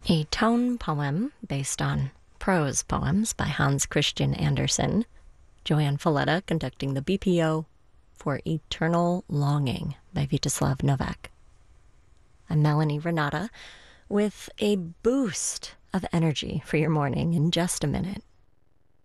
A tone poem based on prose poems by Hans Christian Andersen. Joanne Falletta conducting the BPO for Eternal Longing by Vyacheslav Novak. I'm Melanie Renata with a boost of energy for your morning in just a minute.